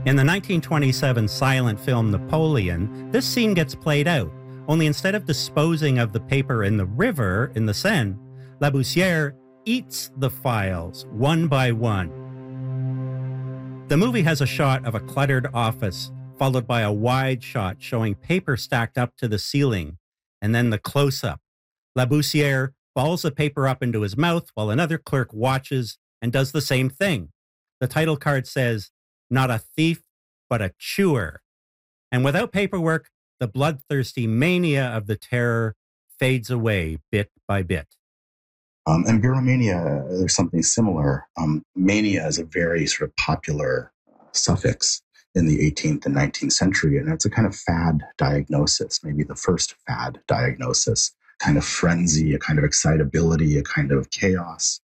In the 1927 silent film Napoleon, this scene gets played out, only instead of disposing of the paper in the river, in the Seine, Laboussière eats the files one by one. The movie has a shot of a cluttered office, followed by a wide shot showing paper stacked up to the ceiling, and then the close-up. Laboussière balls the paper up into his mouth while another clerk watches and does the same thing. The title card says, "Not a thief, but a chewer." And without paperwork, the bloodthirsty mania of the terror fades away bit by bit. In Beeromania, there's something similar. Mania is a very sort of popular suffix in the 18th and 19th century, and it's a kind of fad diagnosis, maybe the first fad diagnosis, kind of frenzy, a kind of excitability, a kind of chaos.